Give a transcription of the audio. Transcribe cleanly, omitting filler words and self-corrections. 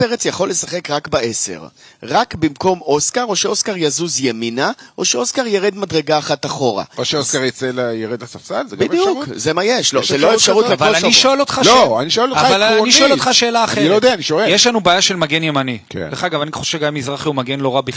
פרץ יכול לשחק רק ב10. רק במקום אוסקר, או שאוסקר יזוז ימינה, או שאוסקר ירד מדרגה אחת אחורה. או שאוסקר ירד לספסל, זה גם בדיוק, אפשרות? זה מה יש. לא, זה לא אפשרות לקרוסובר. אבל אני שואל אותך שאלה אחרת. אני לא יודע, אני שואל. יש לנו בעיה של מגן ימני. כן. דרך אגב, אני חושב שגם מזרחי הוא מגן לא רע בכלל.